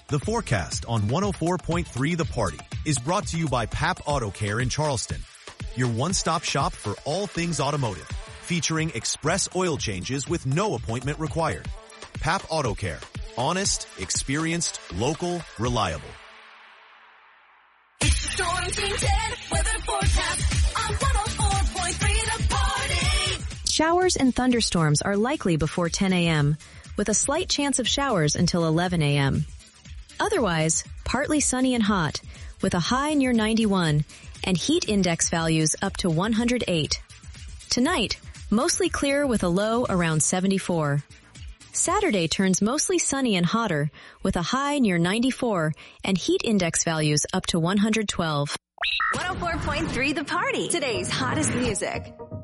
The forecast on 104.3 The Party is brought to you by Pap Auto Care in Charleston, your one-stop shop for all things automotive, featuring express oil changes with no appointment required. Pap Auto Care. Honest, experienced, local, reliable. It's the Storm Team 10 weather forecast on 104.3 The Party. Showers and thunderstorms are likely before 10 a.m., with a slight chance of showers until 11 a.m. Otherwise, partly sunny and hot, with a high near 91 and heat index values up to 108. Tonight, mostly clear with a low around 74. Saturday turns mostly sunny and hotter, with a high near 94 and heat index values up to 112. 104.3 The Party. Today's hottest music.